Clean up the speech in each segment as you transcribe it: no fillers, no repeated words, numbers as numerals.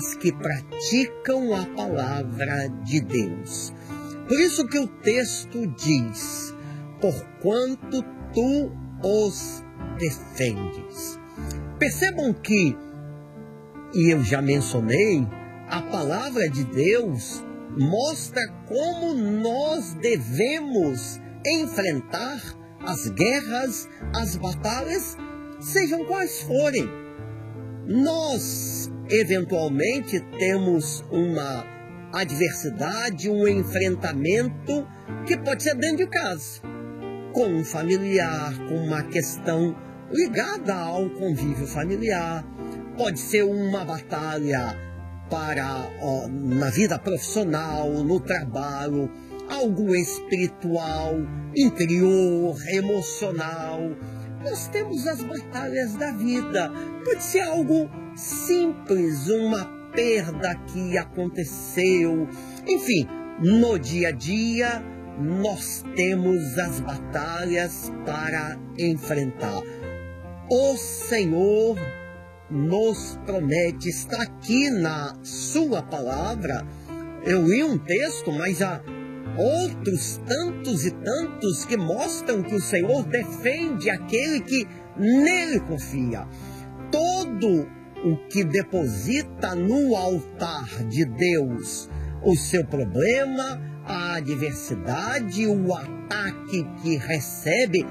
as que praticam a palavra de Deus. Por isso que o texto diz: porquanto tu os defendes. Percebam que, e eu já mencionei, a palavra de Deus mostra como nós devemos enfrentar as guerras, as batalhas, sejam quais forem. Nós, eventualmente, temos uma adversidade, um enfrentamento que pode ser dentro de casa, com um familiar, com uma questão ligada ao convívio familiar. Pode ser uma batalha na vida profissional, no trabalho, algo espiritual, interior, emocional. Nós temos as batalhas da vida. Pode ser algo simples, uma perda que aconteceu. Enfim, no dia a dia, nós temos as batalhas para enfrentar. O Senhor nos promete, está aqui na sua palavra. Eu li um texto, mas há outros tantos e tantos que mostram que o Senhor defende aquele que nele confia. Todo o que deposita no altar de Deus o seu problema, a adversidade, o ataque que recebe.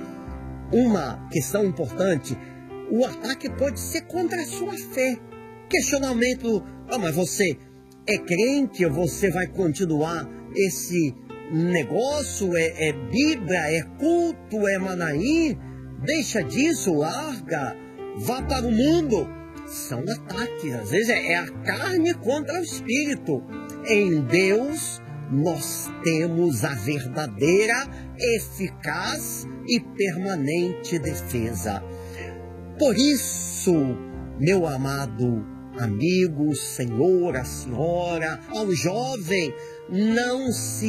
Uma questão importante: o ataque pode ser contra a sua fé. Questionamento: mas você é crente, você vai continuar esse negócio? É Bíblia, é culto, é Manaim? Deixa disso, larga, vá para o mundo. São ataques, às vezes é a carne contra o espírito. Em Deus nós temos a verdadeira, eficaz e permanente defesa. Por isso, meu amado amigo, senhora, senhora, ao jovem, não se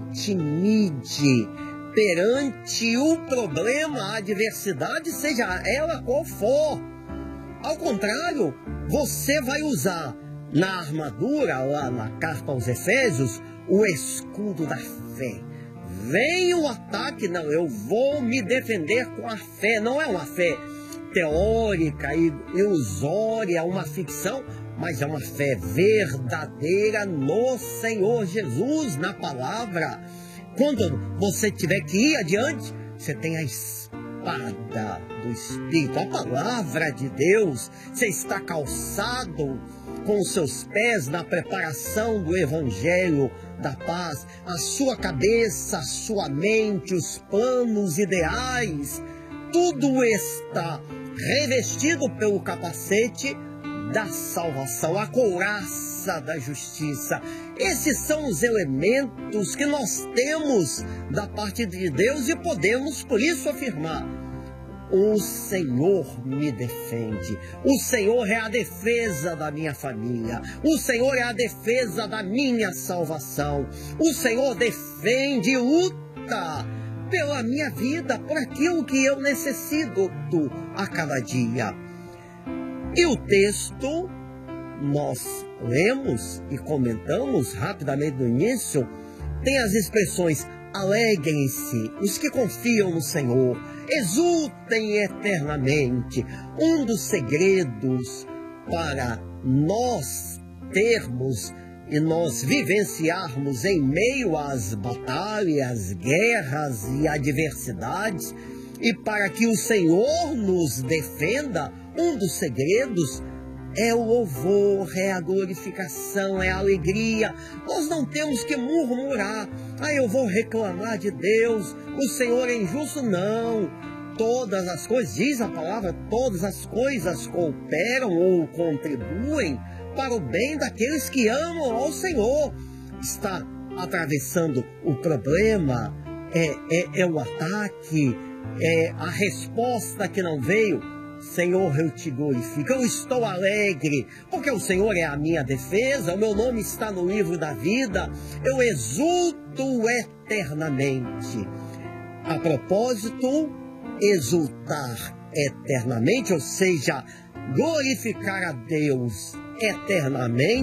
intimide perante o problema, a adversidade, seja ela qual for. Ao contrário, você vai usar na armadura, lá na carta aos Efésios, o escudo da fé. Vem o ataque, não, eu vou me defender com a fé. Não é uma fé teórica e ilusória, uma ficção, mas é uma fé verdadeira no Senhor Jesus, na palavra. Quando você tiver que ir adiante, você tem a espada do Espírito, a palavra de Deus. Você está calçado com os seus pés na preparação do Evangelho da paz, a sua cabeça, a sua mente, os planos ideais, tudo está revestido pelo capacete da salvação, a couraça da justiça. Esses são os elementos que nós temos da parte de Deus e podemos, por isso, afirmar: o Senhor me defende. O Senhor é a defesa da minha família. O Senhor é a defesa da minha salvação. O Senhor defende e luta pela minha vida, por aquilo que eu necessito a cada dia. E o texto, nós lemos e comentamos rapidamente no início, tem as expressões: alegrem-se os que confiam no Senhor, exultem eternamente. Um dos segredos para nós termos e nós vivenciarmos em meio às batalhas, guerras e adversidades, e para que o Senhor nos defenda, um dos segredos é o louvor, é a glorificação, é a alegria. Nós não temos que murmurar: eu vou reclamar de Deus, o Senhor é injusto. Não. Todas as coisas, diz a palavra, todas as coisas cooperam ou contribuem para o bem daqueles que amam ao Senhor. Está atravessando o problema, é o ataque, é a resposta que não veio. Senhor, eu te glorifico, eu estou alegre, porque o Senhor é a minha defesa, o meu nome está no livro da vida, eu exulto eternamente. A propósito, exultar eternamente, ou seja, glorificar a Deus eternamente,